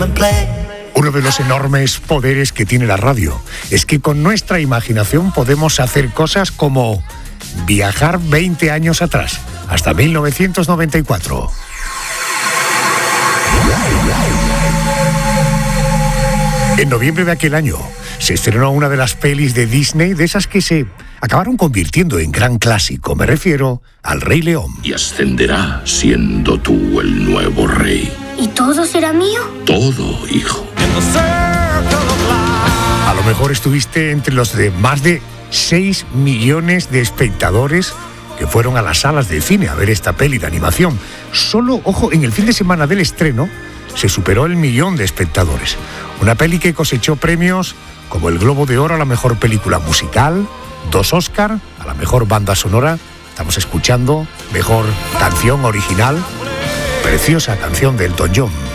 Uno de los enormes poderes que tiene la radio es que con nuestra imaginación podemos hacer cosas como viajar 20 años atrás, hasta 1994. En noviembre de aquel año se estrenó una de las pelis de Disney, de esas que se acabaron convirtiendo en gran clásico. Me refiero al Rey León. Y ascenderá siendo tú el nuevo rey. ¿Y todo será mío? Todo, hijo. A lo mejor estuviste entre los de más de 6 millones de espectadores que fueron a las salas de cine a ver esta peli de animación. Solo, ojo, en el fin de semana del estreno se superó el 1 millón de espectadores. Una peli que cosechó premios como el Globo de Oro a la mejor película musical, 2 Oscar a la mejor banda sonora. Estamos escuchando mejor canción original, preciosa canción de Elton John.